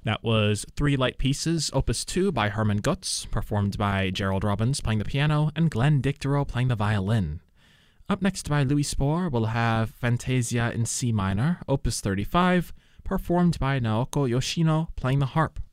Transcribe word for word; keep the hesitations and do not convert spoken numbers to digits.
That was Three Light Pieces, Opus two by Herman Gutz, performed by Gerald Robbins playing the piano and Glenn Dictorow playing the violin. Up next by Louis Spohr, we'll have Fantasia in C minor, Opus thirty-five, performed by Naoko Yoshino playing the harp.